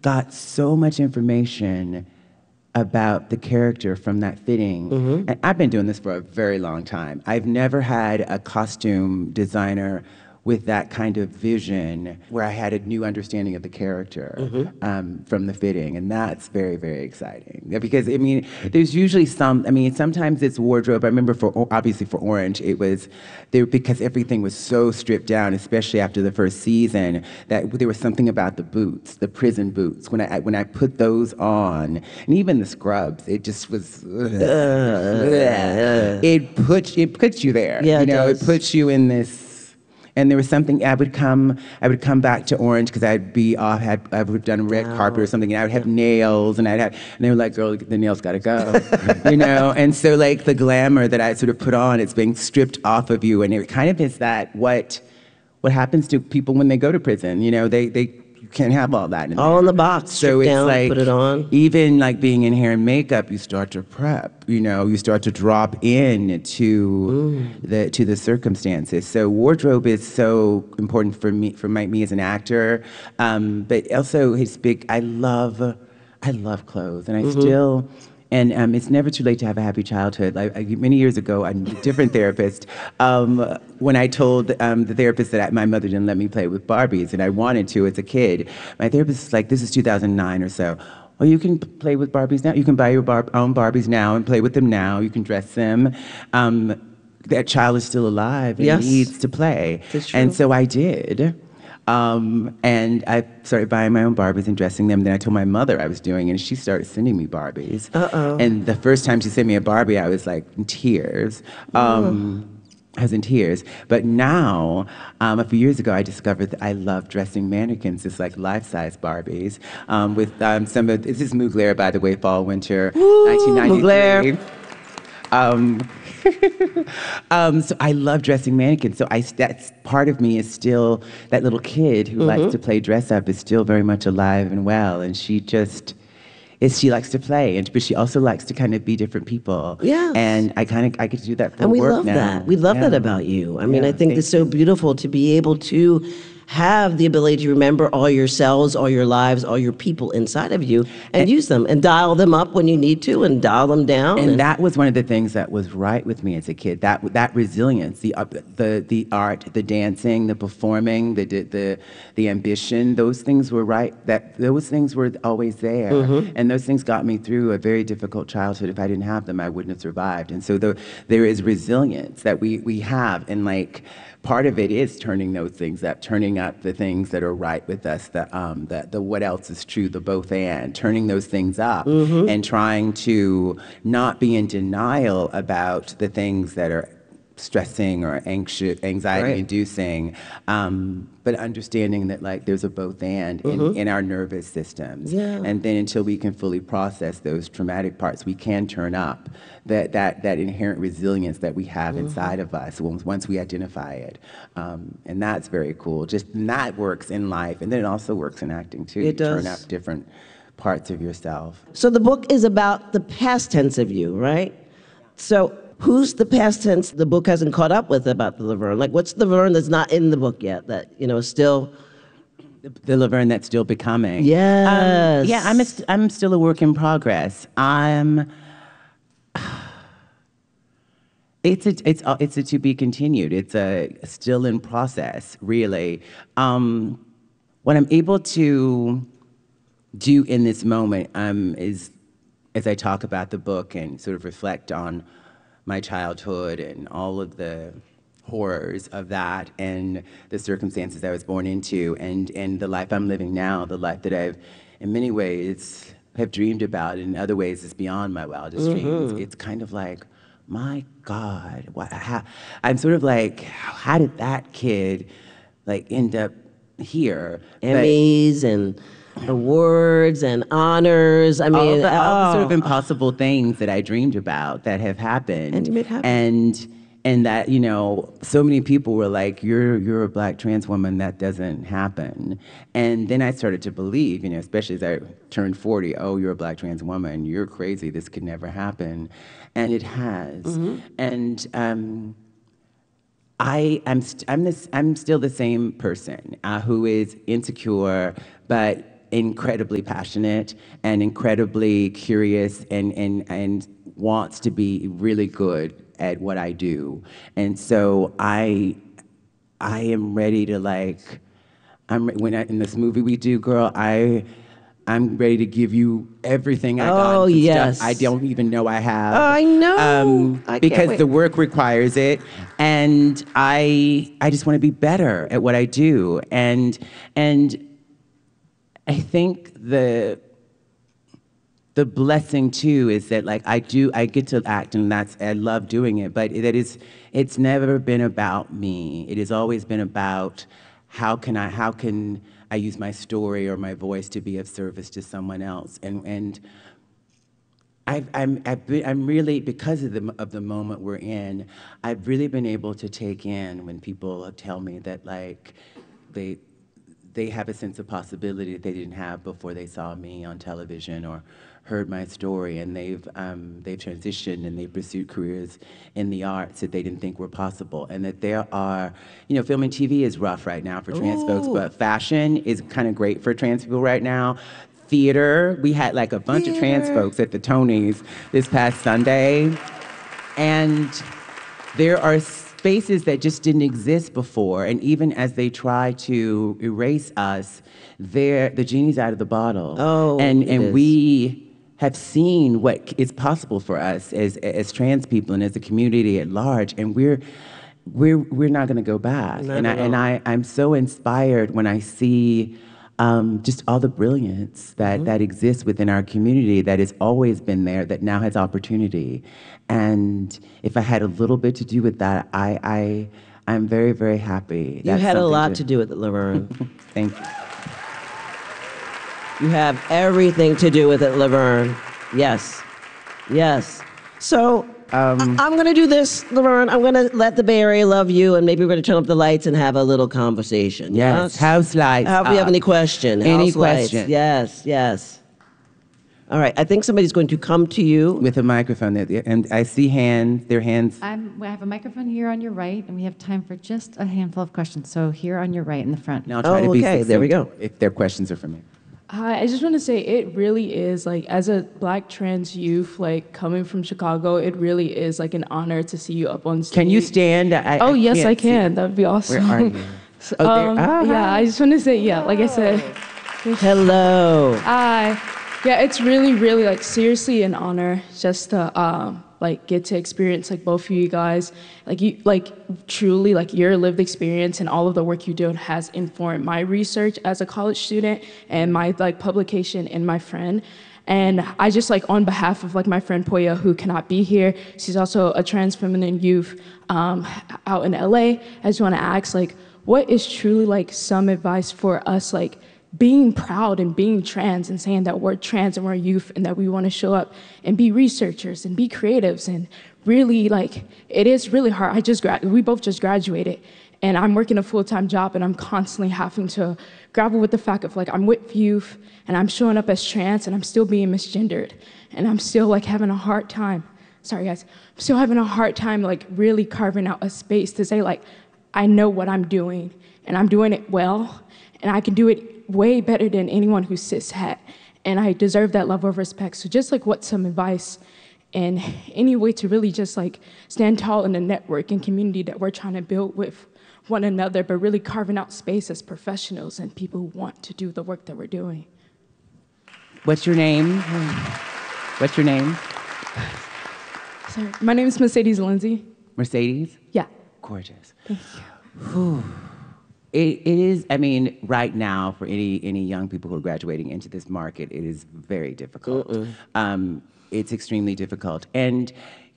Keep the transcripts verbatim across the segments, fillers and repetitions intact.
got so much information about the character from that fitting. Mm-hmm. And I've been doing this for a very long time. I've never had a costume designer with that kind of vision where I had a new understanding of the character mm-hmm. um, from the fitting. And that's very, very exciting. Because, I mean, there's usually some, I mean, sometimes it's wardrobe. I remember for, obviously for Orange, it was, there because everything was so stripped down, especially after the first season, that there was something about the boots, the prison boots. When I, when I put those on, and even the scrubs, it just was, uh, uh, it, puts, it puts you there. Yeah, you know, it, it puts you in this. And there was something, I would come, I would come back to Orange because I'd be off, had, I would have done a red wow. carpet or something, and I would have yeah. nails, and I'd have, and they were like, girl, the nails gotta go, you know? And so like the glamour that I sort of put on, it's being stripped off of you, and it kind of is that what, what happens to people when they go to prison, you know? They, they, you can't have all that in all there. in the box. So it's down, like put it on. Even like being in hair and makeup, you start to prep. You know, you start to drop in to mm. the to the circumstances. So wardrobe is so important for me, for my, me as an actor. Um, but also his big. I love, I love clothes, and I mm-hmm. still. And um, it's never too late to have a happy childhood. Like, I, many years ago, a different therapist, um, when I told um, the therapist that I, my mother didn't let me play with Barbies, and I wanted to as a kid, my therapist was like, this is two thousand nine or so. Well, you can play with Barbies now. You can buy your bar own Barbies now and play with them now. You can dress them. Um, that child is still alive and yes. needs to play. That's true. And so I did. Um, and I started buying my own Barbies and dressing them. Then I told my mother I was doing it, and she started sending me Barbies. Uh-oh. And the first time she sent me a Barbie, I was like in tears. Um, I was in tears. But now, um, a few years ago, I discovered that I love dressing mannequins, just like life-size Barbies. Um, with um, some of, this is Mugler, by the way, fall, winter, Woo, nineteen ninety-three. Mugler. Um, um, so I love dressing mannequins. So I, that's part of me is still, that little kid who mm-hmm. likes to play dress up is still very much alive and well. And she just, is she likes to play, and but she also likes to kind of be different people. Yeah. And I kind of, I get to do that for and we work love now. that. We love yeah. that about you. I mean, yeah, I think it's so beautiful to be able to have the ability to remember all your cells, all your lives, all your people inside of you, and, and use them, and dial them up when you need to, and dial them down. And, and that was one of the things that was right with me as a kid. That that resilience, the uh, the the art, the dancing, the performing, the the the ambition. Those things were right. That those things were always there, mm-hmm. and those things got me through a very difficult childhood. If I didn't have them, I wouldn't have survived. And so the, there is resilience that we we have, and like. Part of it is turning those things up, turning up the things that are right with us, the, um, the, the what else is true, the both and, turning those things up mm-hmm. and trying to not be in denial about the things that are stressing or anxious, anxiety-inducing, right. um, but understanding that like there's a both and mm-hmm. in, in our nervous systems. Yeah. And then until we can fully process those traumatic parts, we can turn up that that, that inherent resilience that we have mm-hmm. inside of us once, once we identify it. Um, and that's very cool. Just and that works in life, and then it also works in acting too. It you does. Turn up different parts of yourself. So the book is about the past tense of you, right? So who's the past tense the book hasn't caught up with about the Laverne? Like, what's the Laverne that's not in the book yet that, you know, still... The, the Laverne that's still becoming. Yes. Um, yeah, I'm, a, I'm still a work in progress. I'm... It's a, it's a, it's a to be continued. It's a still in process, really. Um, what I'm able to do in this moment um, is, as I talk about the book and sort of reflect on my childhood and all of the horrors of that and the circumstances I was born into and, and the life I'm living now, the life that I've, in many ways, have dreamed about, and in other ways is beyond my wildest mm-hmm. dreams. It's kind of like, my God, what, how, I'm sort of like, how did that kid like end up here? Emmys but, and awards and honors. I mean, all the, all the oh. sort of impossible things that I dreamed about that have happened. And you made happen. And and that, you know, so many people were like, you're you're a black trans woman, that doesn't happen. And then I started to believe, you know, especially as I turned forty, oh, you're a black trans woman, you're crazy, this could never happen. And it has. Mm-hmm. And um, I am st I'm this I'm still the same person uh, who is insecure, but incredibly passionate and incredibly curious and, and, and wants to be really good at what I do. And so I, I am ready to like, I'm, when I, in this movie we do, girl, I, I'm ready to give you everything I got. Oh, and some yes. stuff I don't even know I have. I know. Um, I can't because wait. the work requires it, and I, I just want to be better at what I do, and, and I think the, the blessing too is that like I do, I get to act, and that's, I love doing it, but that is, it's never been about me. It has always been about how can I, how can I use my story or my voice to be of service to someone else, and and I've, I'm I've been, I'm really, because of the of the moment we're in, I've really been able to take in when people tell me that like they they have a sense of possibility that they didn't have before they saw me on television or heard my story, and they've um, they've transitioned and they've pursued careers in the arts that they didn't think were possible, and that there are, you know, film and T V is rough right now for trans folks, Ooh. but fashion is kind of great for trans people right now. Theater, we had like a bunch of trans Theater. folks at the Tonys this past Sunday, and there are spaces that just didn't exist before, and even as they try to erase us, they're, the genie's out of the bottle. Oh, and it and is. we have seen what is possible for us as as trans people and as a community at large, and we're we're we're not going to go back. Not and I at and all. I I'm so inspired when I see. Um, just all the brilliance that, that exists within our community that has always been there, that now has opportunity. And if I had a little bit to do with that, I, I, I'm very, very happy. You That's had a something lot to do with it, Laverne. Thank you. You have everything to do with it, Laverne. Yes. Yes. So Um, I- I'm going to do this, Laverne. I'm going to let the Bay Area love you, and maybe we're going to turn up the lights and have a little conversation. Yes, house lights How, if you have up. any question. Any house lights. question. Yes, yes. All right. I think somebody's going to come to you. with a microphone, there, and I see hands, their hands. I'm, I have a microphone here on your right, and we have time for just a handful of questions. So here on your right in the front. And I'll try to Oh, be okay, there we succinct go. if their questions are for me. Hi, I just want to say it really is like, as a black trans youth, like coming from Chicago, it really is like an honor to see you up on stage. Can you stand? I, Oh, yes, can't I see. can. That would be awesome. Where are you? So, Oh, there- um, ah, yeah, I just want to say, yeah, like I said, Hello. I, yeah, it's really, really like seriously an honor just to um, like get to experience like both of you guys. Like you, like truly, like your lived experience and all of the work you do has informed my research as a college student and my like publication and my friend. And I just like on behalf of like my friend Poya, who cannot be here, she's also a trans feminine youth um, out in L A. I just want to ask, like, what is truly like some advice for us, like being proud and being trans and saying that we're trans and we're youth and that we want to show up and be researchers and be creatives and really like it is really hard. I just grad we both just graduated and I'm working a full-time job and I'm constantly having to grapple with the fact of like I'm with youth and I'm showing up as trans and I'm still being misgendered and I'm still like having a hard time. Sorry guys, I'm still having a hard time like really carving out a space to say like I know what I'm doing and I'm doing it well and I can do it way better than anyone who's cishet, and I deserve that level of respect. So just like what's some advice and any way to really just like stand tall in the network and community that we're trying to build with one another, but really carving out space as professionals and people who want to do the work that we're doing. What's your name? What's your name? Sorry, my name is Mercedes Lindsay. Mercedes? Yeah. Gorgeous. Thank you. It, it is, I mean, right now, for any, any young people who are graduating into this market, it is very difficult. Um, it's extremely difficult. And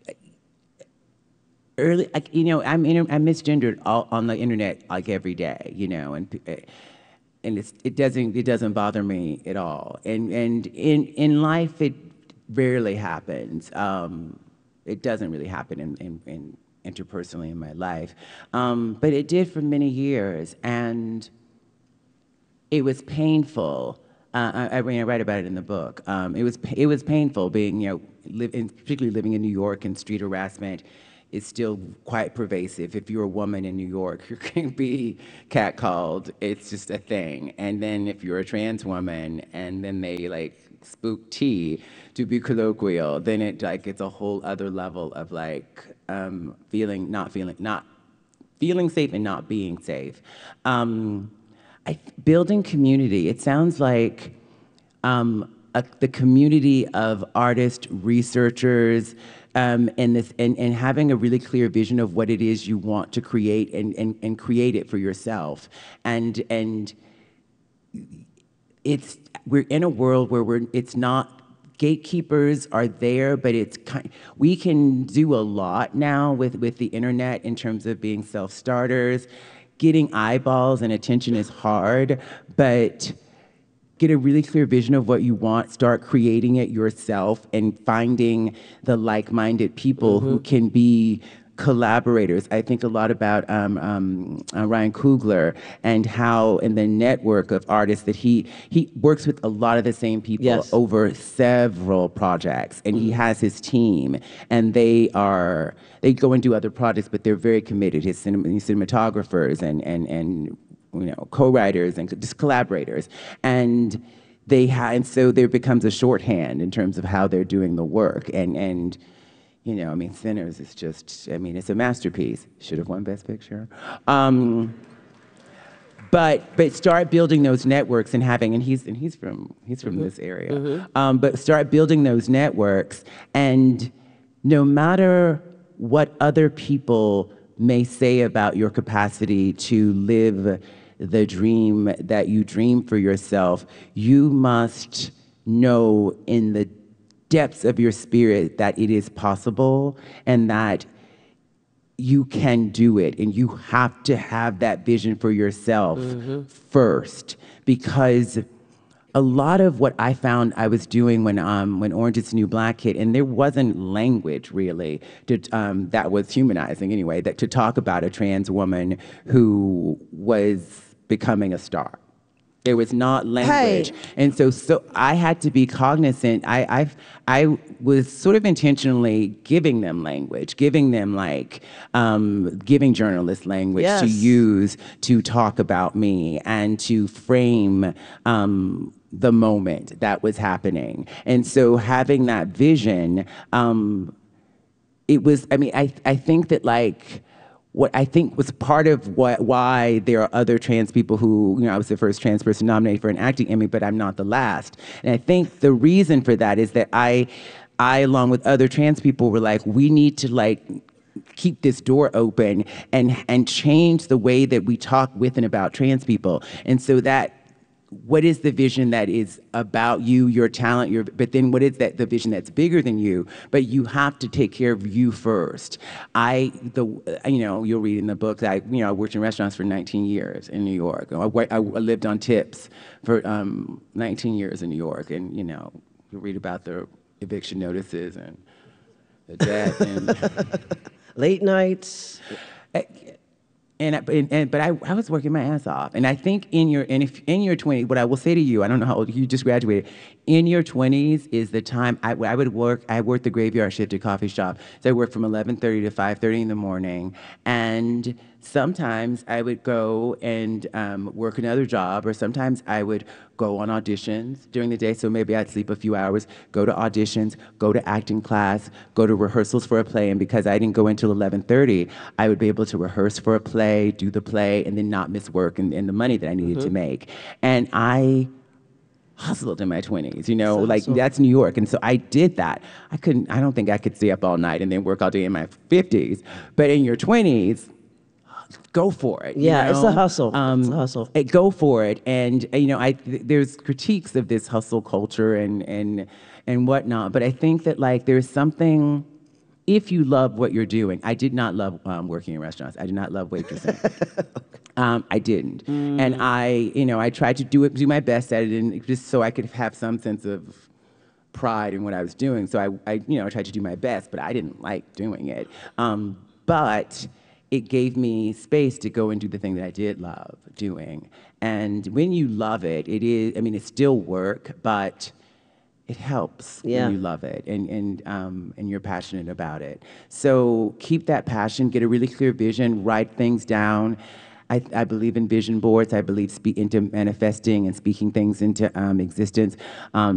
early, like, you know, I'm, inter- I'm misgendered all, on the internet like every day, you know, and p- and it's, it doesn't it doesn't bother me at all. And and in in life, it rarely happens. Um, it doesn't really happen in, in, in interpersonally in my life, um, but it did for many years, and it was painful. Uh, I, I mean, I write about it in the book. Um, it was it was painful being, you know, live in, particularly living in New York and street harassment. is still quite pervasive. If you're a woman in New York, you're going to be catcalled. It's just a thing. And then if you're a trans woman, and then they like spook tea to be colloquial, then it like it's a whole other level of like um, feeling not feeling not feeling safe and not being safe. Um, I, building community. It sounds like um, a, the community of artists, researchers, um, and this, and, and having a really clear vision of what it is you want to create, and, and, and create it for yourself. And and it's we're in a world where we're it's not. Gatekeepers are there, but it's kind, we can do a lot now with, with the internet in terms of being self-starters. Getting eyeballs and attention is hard, but get a really clear vision of what you want, start creating it yourself, and finding the like-minded people mm-hmm. who can be collaborators. I think a lot about um, um, uh, Ryan Coogler and how in the network of artists that he he works with a lot of the same people yes. over several projects, and mm-hmm. he has his team, and they are they go and do other projects, but they're very committed. His cinema, cinematographers and and and you know co-writers and just collaborators, and they ha- and so there becomes a shorthand in terms of how they're doing the work, and and. You know, I mean, Sinners is just, I mean, it's a masterpiece. Should have won Best Picture. Um, but but start building those networks and having, and he's and he's from he's from mm-hmm. this area. Mm-hmm. Um, but start building those networks, and no matter what other people may say about your capacity to live the dream that you dream for yourself, you must know in the depths of your spirit that it is possible and that you can do it, and you have to have that vision for yourself mm-hmm. first, because a lot of what I found I was doing when um, when Orange Is the New Black hit, and there wasn't language really to, um, that was humanizing anyway, that to talk about a trans woman who was becoming a star. There was not language. Hey. And so, so I had to be cognizant. I, I, I was sort of intentionally giving them language, giving them like, um, giving journalists language yes. to use to talk about me and to frame um, the moment that was happening. And so having that vision, um, it was, I mean, I, I think that like, what I think was part of what, why there are other trans people who, you know, I was the first trans person nominated for an acting Emmy, but I'm not the last. And I think the reason for that is that I, I, along with other trans people, were like, we need to like keep this door open and and change the way that we talk with and about trans people. And so that, what is the vision that is about you, your talent, your, but then what is that, the vision that's bigger than you, but you have to take care of you first. I, the, you know, you'll read in the book that I, you know, I worked in restaurants for nineteen years in New York. I, I lived on tips for um, nineteen years in New York, and, you know, you'll read about the eviction notices and the debt and... Late nights. I, And, and, and but I, I was working my ass off, and I think in your and if in your twenties, what I will say to you, I don't know how old you just graduated. In your twenties is the time I, I would work. I worked the graveyard shift at coffee shop, so I worked from eleven thirty to five thirty in the morning, and sometimes I would go and um, work another job, or sometimes I would go on auditions during the day, so maybe I'd sleep a few hours, go to auditions, go to acting class, go to rehearsals for a play, and because I didn't go until eleven thirty, I would be able to rehearse for a play, do the play, and then not miss work and, and the money that I needed mm-hmm. to make. And I hustled in my twenties, you know, so, like so. That's New York. And so I did that. I couldn't, I don't think I could stay up all night and then work all day in my fifties, but in your twenties, go for it. Yeah, you know? It's a hustle. Um, it's a hustle. It, go for it. And, you know, I th- there's critiques of this hustle culture and, and, and whatnot, but I think that, like, there's something, if you love what you're doing. I did not love um, working in restaurants. I did not love waitressing. um, I didn't. Mm. And I, you know, I tried to do it, do my best at it, and just so I could have some sense of pride in what I was doing. So I, I you know, I tried to do my best, but I didn't like doing it. Um, but it gave me space to go and do the thing that I did love doing. And when you love it, it is, I mean, it's still work, but it helps Yeah. when you love it and and um, and you're passionate about it. So keep that passion. Get a really clear vision. Write things down. I, I believe in vision boards. I believe speak into manifesting and speaking things into um, existence. Um,